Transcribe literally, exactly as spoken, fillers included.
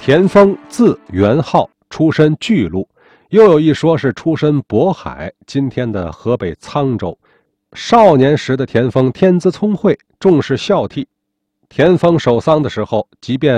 田丰字元浩，出身巨鹿，又有一说是出身渤海，今天的河北沧州。少年时的田丰天资聪慧，重视孝悌。田丰守丧的时候，即便